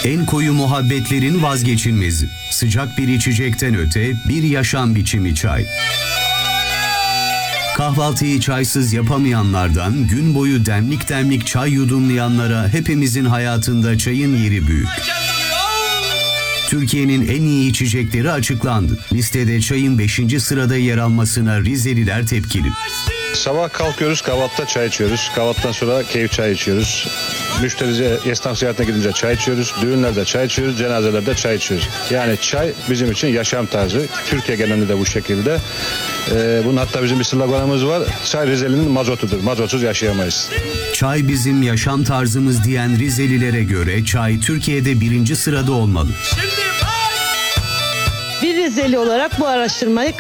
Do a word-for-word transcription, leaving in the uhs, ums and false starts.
En koyu muhabbetlerin vazgeçilmezi. Sıcak bir içecekten öte bir yaşam biçimi çay. Kahvaltıyı çaysız yapamayanlardan gün boyu demlik demlik çay yudumlayanlara hepimizin hayatında çayın yeri büyük. Türkiye'nin en iyi içecekleri açıklandı. Listede çayın beşinci sırada yer almasına Rizeliler tepkili. Sabah kalkıyoruz, kahvaltıda çay içiyoruz. Kahvaltıdan sonra keyif çay içiyoruz. Müşteri, esnaf ziyaretine gidince çay içiyoruz. Düğünlerde çay içiyoruz, cenazelerde çay içiyoruz. Yani çay bizim için yaşam tarzı. Türkiye genelinde de bu şekilde. Ee, bunun hatta bizim bir sloganımız var. Çay Rizeli'nin mazotudur. Mazotsuz yaşayamayız. Çay bizim yaşam tarzımız diyen Rizelilere göre çay Türkiye'de birinci sırada olmalı. Bir Rizeli olarak bu araştırmayı